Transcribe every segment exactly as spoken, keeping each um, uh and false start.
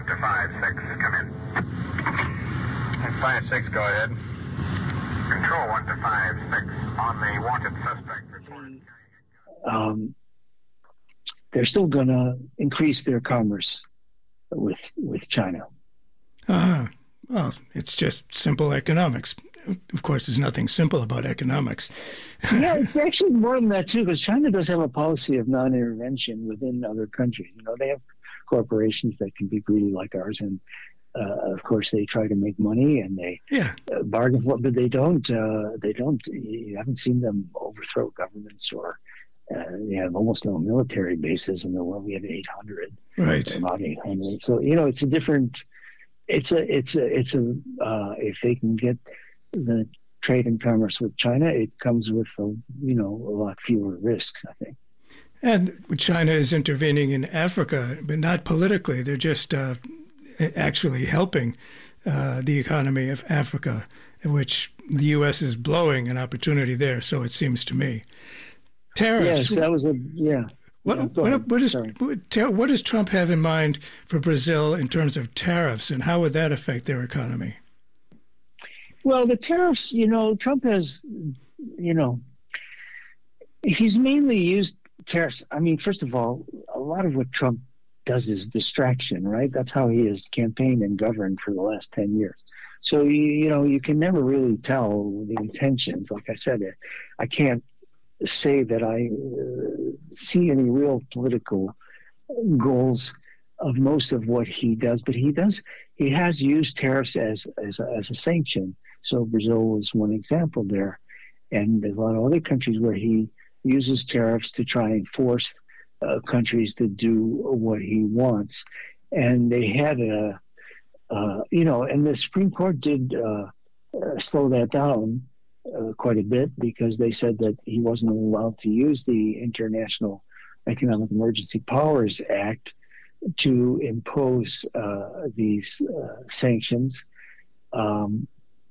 to five six, come in. five six, go ahead. Control one to five six on the wanted suspect report. Um, they're still going to increase their commerce with with China. Uh-huh. Well, it's just simple economics. Of course, there's nothing simple about economics. Yeah, it's actually more than that, too, because China does have a policy of non-intervention within other countries. You know, they have corporations that can be greedy like ours, and uh, of course, they try to make money and they yeah. uh, bargain for it, but they don't. Uh, they don't. You haven't seen them overthrow governments, or uh, they have almost no military bases in the world. We have eight hundred, right? About eight hundred. So you know, it's a different. It's a. It's a. It's a. Uh, if they can get the trade and commerce with China, it comes with a, you know, a lot fewer risks, I think. And China is intervening in Africa, but not politically. They're just uh, actually helping uh, the economy of Africa, which the U S is blowing an opportunity there, so it seems to me. Tariffs. Yes, that was a, yeah. What, yeah, what, what, is, what, what does Trump have in mind for Brazil in terms of tariffs, and how would that affect their economy? Well, the tariffs, you know, Trump has, you know, he's mainly used tariffs. I mean, first of all, a lot of what Trump does is distraction, right? That's how he has campaigned and governed for the last ten years. So, you, you know, you can never really tell the intentions. Like I said, I can't say that I uh, see any real political goals of most of what he does, but he does, he has used tariffs as, as, a, as a sanction. So Brazil is one example there. And there's a lot of other countries where he uses tariffs to try and force uh, countries to do what he wants. And they had a, uh, you know, and the Supreme Court did uh, uh, slow that down uh, quite a bit, because they said that he wasn't allowed to use the International Economic Emergency Powers Act to impose uh, these uh, sanctions, um,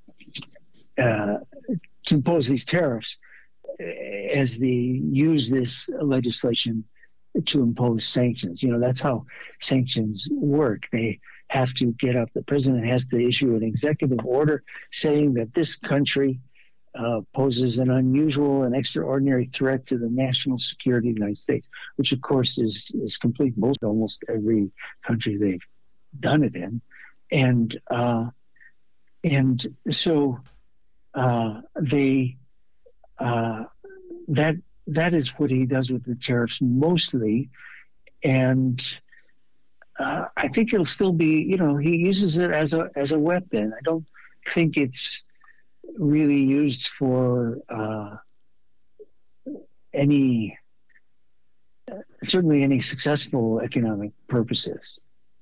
uh, to impose these tariffs, as they use this legislation to impose sanctions. You know, that's how sanctions work. They have to get up, the president has to issue an executive order saying that this country uh, poses an unusual and extraordinary threat to the national security of the United States, which of course is, is complete bullshit, almost every country they've done it in. And, uh, and so uh, they, uh, that, that is what he does with the tariffs mostly. And uh, I think it'll still be, you know, he uses it as a, as a weapon. I don't think it's really used for uh, any, certainly any successful economic purposes.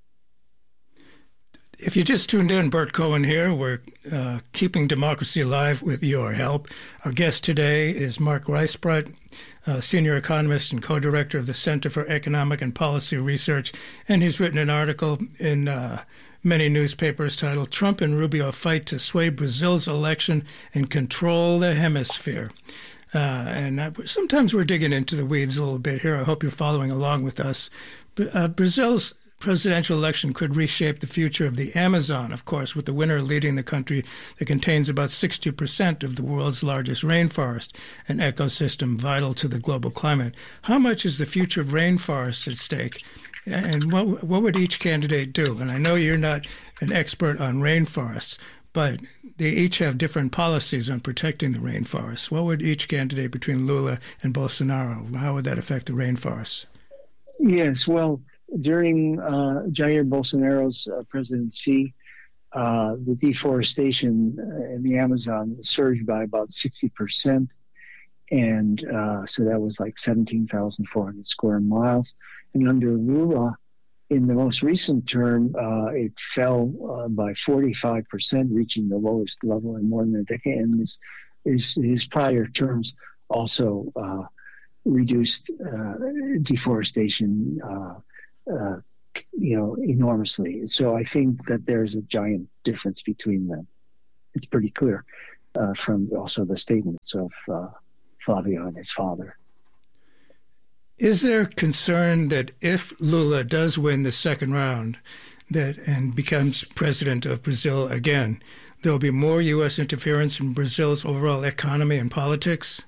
If you just tuned in, Bert Cohen here. We're uh, keeping democracy alive with your help. Our guest today is Mark Weisbrot, uh, senior economist and co-director of the Center for Economic and Policy Research, and he's written an article in uh, many newspapers titled "Trump and Rubio Fight to Sway Brazil's Election and Control the Hemisphere." Uh, and I, sometimes we're digging into the weeds a little bit here. I hope you're following along with us. But, uh, Brazil's presidential election could reshape the future of the Amazon, of course, with the winner leading the country that contains about sixty percent of the world's largest rainforest, an ecosystem vital to the global climate. How much is the future of rainforests at stake? And what, what would each candidate do? And I know you're not an expert on rainforests, but they each have different policies on protecting the rainforests. What would each candidate between Lula and Bolsonaro, how would that affect the rainforests? Yes, well, during uh, Jair Bolsonaro's uh, presidency, uh, the deforestation in the Amazon surged by about sixty percent. And uh, so that was like seventeen thousand four hundred square miles. And under Lula, in the most recent term, uh, it fell uh, by forty-five percent, reaching the lowest level in more than a decade. And his, his, his prior terms also uh, reduced uh, deforestation uh, Uh, you know, enormously. So I think that there's a giant difference between them. It's pretty clear uh, from also the statements of uh, Flavio and his father. Is there concern that if Lula does win the second round, that and becomes president of Brazil again, there'll be more U S interference in Brazil's overall economy and politics?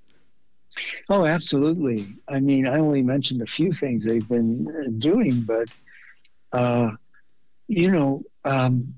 Oh, absolutely. I mean, I only mentioned a few things they've been doing, but, uh, you know, um,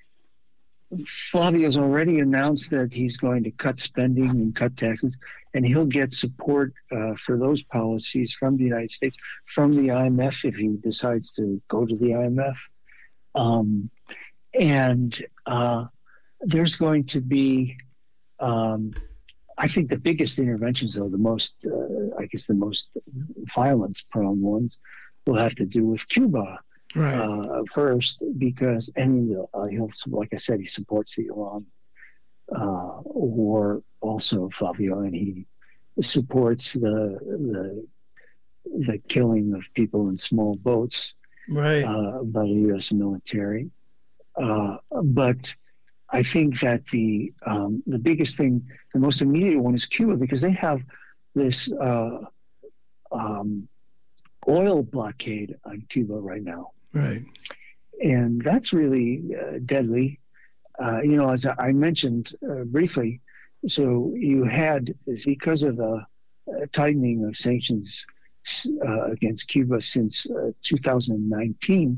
Flavio's already announced that he's going to cut spending and cut taxes, and he'll get support uh, for those policies from the United States, from the I M F if he decides to go to the I M F. Um, and uh, there's going to be, um, I think the biggest interventions, though, the most, uh, I guess the most violence-prone ones, will have to do with Cuba. Right. Uh, first, because and uh, he'll, like I said, he supports the Iran uh, war also, Flavio, and he supports the the the killing of people in small boats, right, uh, by the U S military. Uh, but I think that the um, the biggest thing, the most immediate one, is Cuba, because they have this uh, um, oil blockade on Cuba right now. Right. And that's really uh, deadly. Uh, you know, as I mentioned uh, briefly, so you had, because of the uh, tightening of sanctions uh, against Cuba since uh, two thousand nineteen,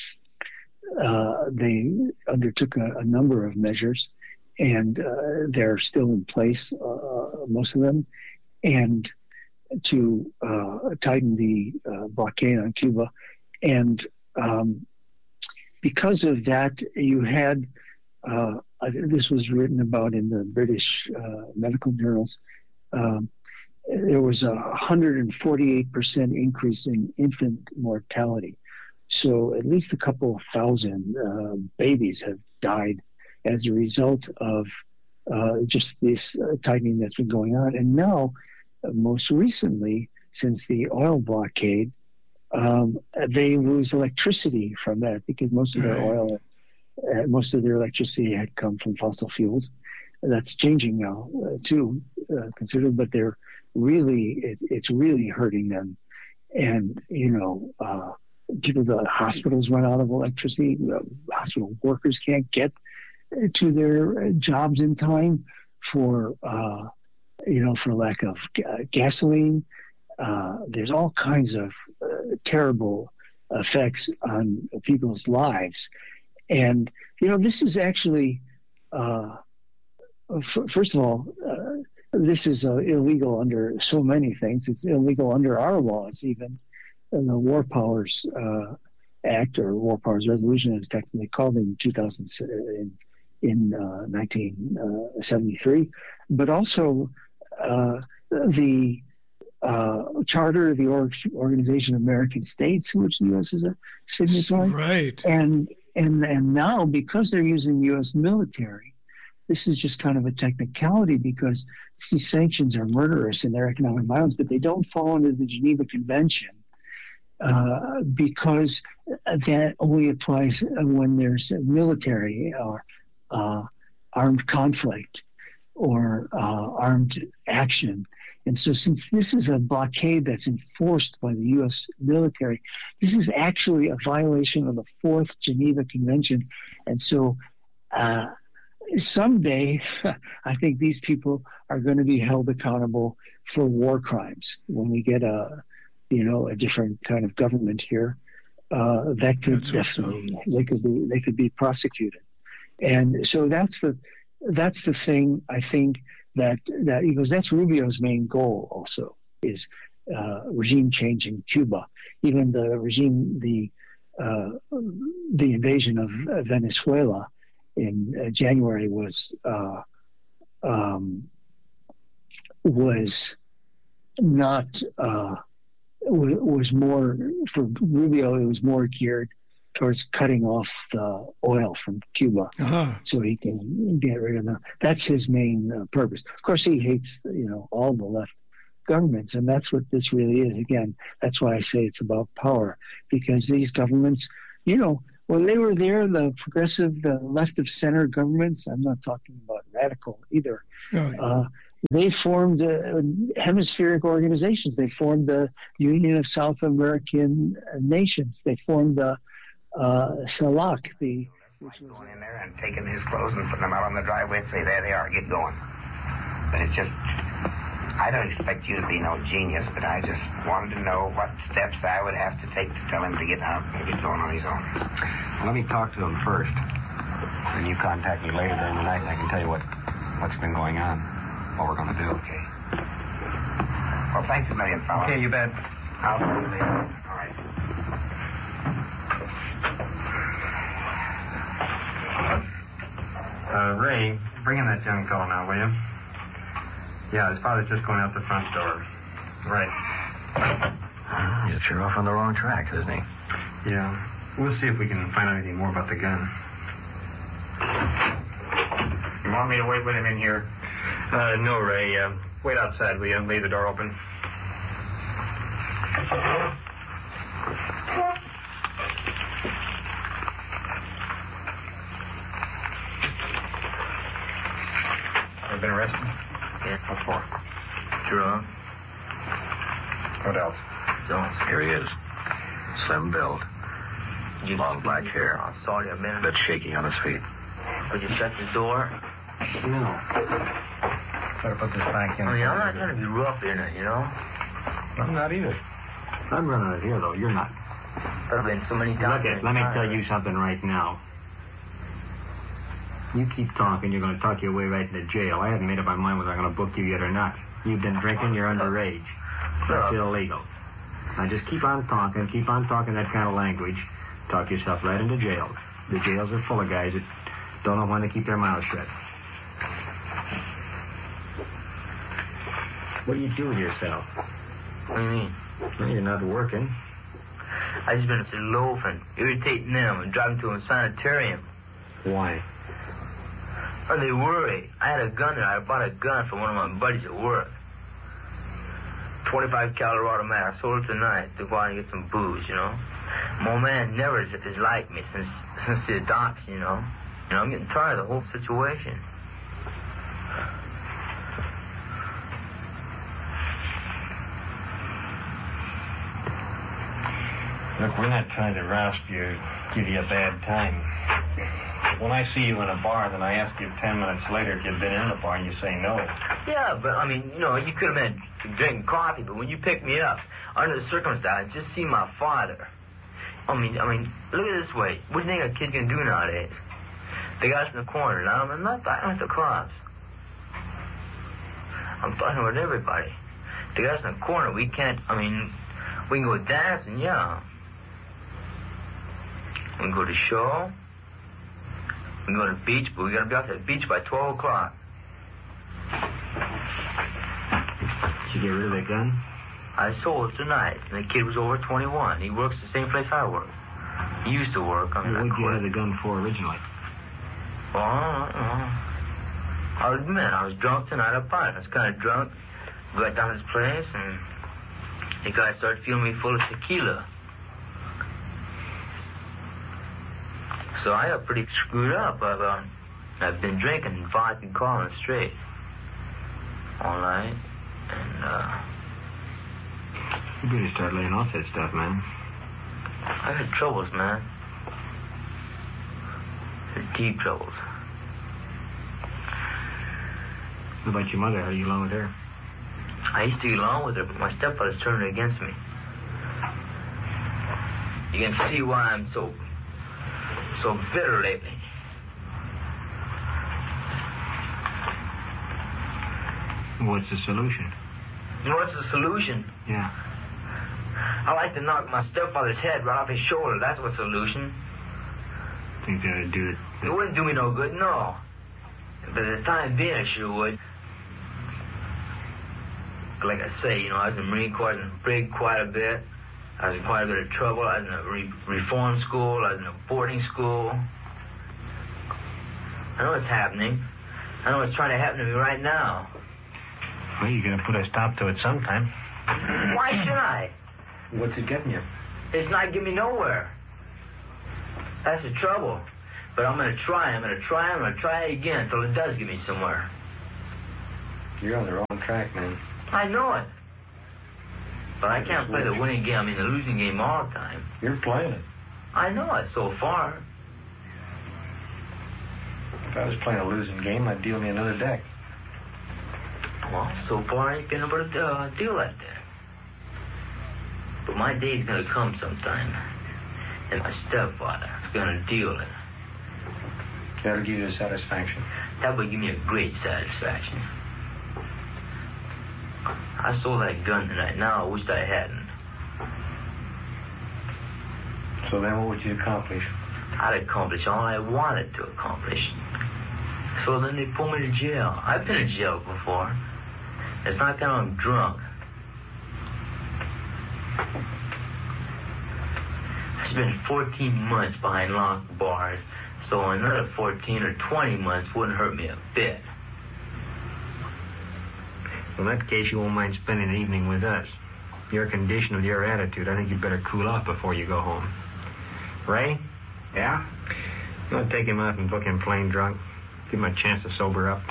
uh, they undertook a, a number of measures, and uh, they're still in place, uh, most of them, and to uh, tighten the uh, blockade on Cuba. And Um, because of that, you had, uh, this was written about in the British uh, medical journals, um, there was a one hundred forty-eight percent increase in infant mortality. So at least a couple of thousand uh, babies have died as a result of uh, just this uh, tightening that's been going on. And now, uh, most recently, since the oil blockade, Um, they lose electricity from that, because most of their oil, uh, most of their electricity had come from fossil fuels. That's changing now uh, too, uh, considered, but they're really, it, it's really hurting them. And, you know, uh, people, the hospitals run out of electricity. The hospital workers can't get to their jobs in time for, uh, you know, for lack of uh, gasoline. Uh, there's all kinds of uh, terrible effects on people's lives. And, you know, this is actually, uh, f- first of all, uh, this is uh, illegal under so many things. It's illegal under our laws, even in the War Powers uh, Act, or War Powers Resolution, as technically called, in two thousand, in, in uh, nineteen seventy-three. But also uh, the Uh, Charter of the Or- Organization of American States, which the U S is a signatory. Right. And and and now, because they're using U S military, this is just kind of a technicality, because these sanctions are murderous in their economic violence, but they don't fall under the Geneva Convention, uh, because that only applies when there's military or uh, armed conflict or uh, armed action. And so, since this is a blockade that's enforced by the U S military, this is actually a violation of the Fourth Geneva Convention. And so uh, someday, I think these people are going to be held accountable for war crimes when we get a, you know, a different kind of government here. Uh, that could that's definitely awesome. they could be they could be prosecuted. And so that's the that's the thing, I think. That that because that's Rubio's main goal also, is uh, regime change in Cuba. Even the regime, the uh, the invasion of Venezuela in uh, January was uh, um, was not uh, was more for Rubio. It was more geared towards cutting off the oil from Cuba, uh-huh. so he can get rid of them. That's his main uh, purpose. Of course, he hates, you know, all the left governments, and that's what this really is. Again, that's why I say it's about power, because these governments, you know, when they were there, the progressive, the left of center governments, I'm not talking about radical either, oh, yeah. uh, they formed uh, hemispheric organizations. They formed the Union of South American Nations. They formed the uh, Salak, the which was going in there and taking his clothes and putting them out on the driveway and say, there they are, get going. But it's just, I don't expect you to be no genius, but I just wanted to know what steps I would have to take to tell him to get out and get going on his own. Well, let me talk to him first. Then you contact me later during the night and I can tell you what, what's been going on, what we're going to do. Okay. Well, thanks a million, fella. Okay, you bet. I'll see you later. All right. Uh, Ray, bring in that young fellow now, will you? Yeah, his father's just going out the front door. Right. He's sure off on the wrong track, isn't he? Yeah. We'll see if we can find out anything more about the gun. You want me to wait with him in here? Uh, no, Ray. Uh, wait outside, will you? Leave the door open. Ever been arrested? Yeah. What for? Drunk. What else? Jones. Here he is. Slim build. You Long black hair. I saw you a minute. Bit shaky on his feet. Would you shut the door? No. Better put this back in. I mean, I'm not trying to be rough in it, you know? I'm not either. I'm running it here, though. You're not. But I've been so many times. Look, it, let me tell you something right now. You keep talking, you're going to talk your way right into jail. I haven't made up my mind whether I'm going to book you yet or not. You've been drinking, you're underage. That's illegal. Now just keep on talking, keep on talking that kind of language. Talk yourself right into jail. The jails are full of guys that don't know when to keep their mouths shut. What do you do with yourself? What do you mean? Well, you're not working. I just been up to loafing, irritating them, and driving to a sanitarium. Why? Oh, they worry. I had a gun there. I bought a gun from one of my buddies at work. twenty-five caliber automatic. I sold it tonight to go out and get some booze, you know. My old man never has, has liked me since since the adoption, you know. You know, I'm getting tired of the whole situation. Look, we're not trying to roust you, give you a bad time. When I see you in a bar, then I ask you ten minutes later if you've been in the bar, and you say no. Yeah, but, I mean, you know, you could have been drinking coffee, but when you picked me up, under the circumstances, just see my father. I mean, I mean, look at it this way. What do you think a kid can do nowadays? They got us in the corner. Now, I'm not talking with the cops. I'm talking with everybody. They got us in the corner. We can't, I mean, we can go dancing, yeah. We can go to the show. We can go to the beach, but we got to be out at the beach by twelve o'clock. Did you get rid of that gun? I sold it tonight, and the kid was over twenty-one. He works the same place I work. He used to work. I mean, What I did you quit. have the gun for originally? Well, I don't know. I'll admit, I was drunk tonight at party. I was kind of drunk. We got down to his place, and the guy started filling me full of tequila. So I got pretty screwed up. I've, uh, I've been drinking vodka and calling straight all night, and, uh... You better start laying off that stuff, man. I had troubles, man. Had deep troubles. What about your mother? How do you get along with her? I used to get along with her, but my stepfather's turned her against me. You can see why I'm so, so bitter lately. What's the solution? You know what's the solution? Yeah. I like to knock my stepfather's head right off his shoulder. That's what's the solution. Think that'd do it? It wouldn't do me no good, no. But at the time being, it sure would. Like I say, you know, I was in the Marine Corps, I was in the brig quite a bit. I was in quite a bit of trouble. I was in a re- reform school. I was in a boarding school. I know what's happening. I know what's trying to happen to me right now. Well, you're going to put a stop to it sometime. Why should I? What's it getting you? It's not getting me nowhere. That's the trouble. But I'm going to try. I'm going to try. I'm going to try again until it does get me somewhere. You're on the wrong track, man. I know it. But I can't play the winning game, I mean the losing game all the time. You're playing it. I know it so far. If I was playing a losing game, I'd deal me another deck. Well, so far I ain't been able to uh, deal like that. But my day's gonna come sometime. And my stepfather is gonna deal it. That'll give you a satisfaction. That would give me a great satisfaction. I sold that gun tonight. Now I wish I hadn't. So then what would you accomplish? I'd accomplish all I wanted to accomplish. So then they pull me to jail. I've been in jail before. It's not that I'm drunk. I spent fourteen months behind locked bars, so another fourteen or twenty months wouldn't hurt me a bit. In that case, you won't mind spending an evening with us. Your condition with your attitude, I think you'd better cool off before you go home. Ray? Yeah? You want to take him out and book him plain drunk? Give him a chance to sober up.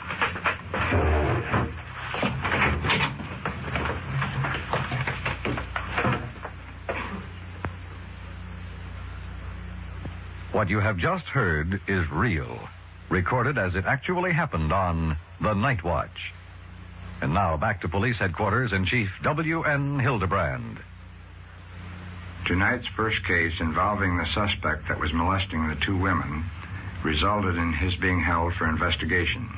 What you have just heard is real, recorded as it actually happened on The Night Watch. And now back to police headquarters in Chief W N Hildebrand. Tonight's first case involving the suspect that was molesting the two women resulted in his being held for investigation.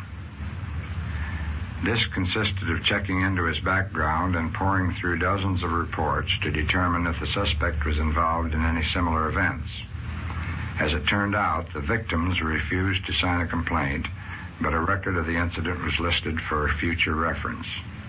This consisted of checking into his background and poring through dozens of reports to determine if the suspect was involved in any similar events. As it turned out, the victims refused to sign a complaint, but a record of the incident was listed for future reference.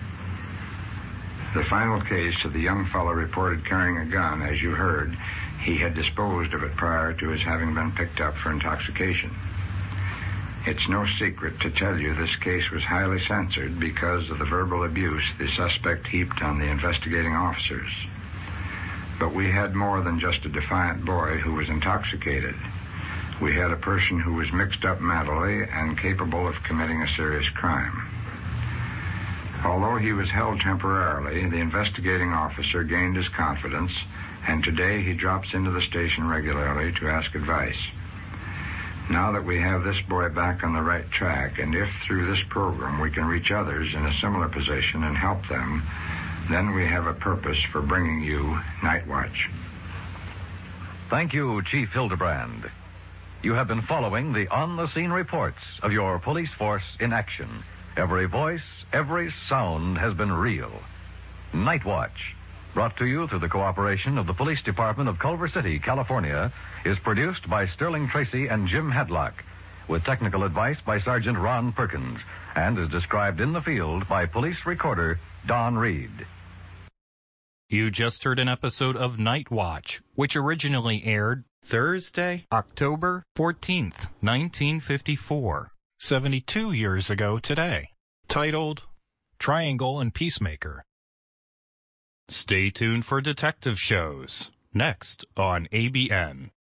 The final case of the young fellow reported carrying a gun, as you heard, he had disposed of it prior to his having been picked up for intoxication. It's no secret to tell you this case was highly censored because of the verbal abuse the suspect heaped on the investigating officers. But we had more than just a defiant boy who was intoxicated. We had a person who was mixed up mentally and capable of committing a serious crime. Although he was held temporarily, the investigating officer gained his confidence, and today he drops into the station regularly to ask advice. Now that we have this boy back on the right track, and if through this program we can reach others in a similar position and help them, then we have a purpose for bringing you Night Watch. Thank you, Chief Hildebrand. You have been following the on-the-scene reports of your police force in action. Every voice, every sound has been real. Night Watch, brought to you through the cooperation of the Police Department of Culver City, California, is produced by Sterling Tracy and Jim Hadlock, with technical advice by Sergeant Ron Perkins, and is described in the field by police recorder Don Reed. You just heard an episode of Night Watch, which originally aired Thursday, October fourteenth, nineteen fifty-four, seventy-two years ago today, titled Triangle and Peacemaker. Stay tuned for detective shows, next on A B N.